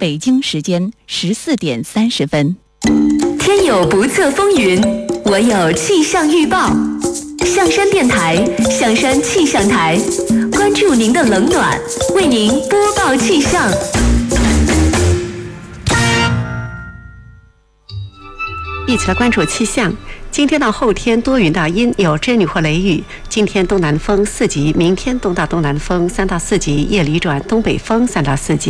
北京时间14点30分。 天有不测风云，我有气象预报。象山电台，象山气象台，关注您的冷暖，为您播报气象。 一起来关注气象。今天到后天多云到阴，有阵雨或雷雨。今天东南风4级，明天东到东南风3到4级，夜里转东北风3到4级。